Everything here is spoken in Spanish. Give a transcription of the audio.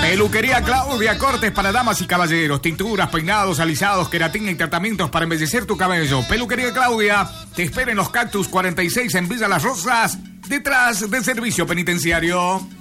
Peluquería Claudia, cortes para damas y caballeros, tinturas, peinados, alisados, queratina y tratamientos para embellecer tu cabello. Peluquería Claudia, te espera en los Cactus 46 en Villa Las Rosas, detrás del servicio penitenciario.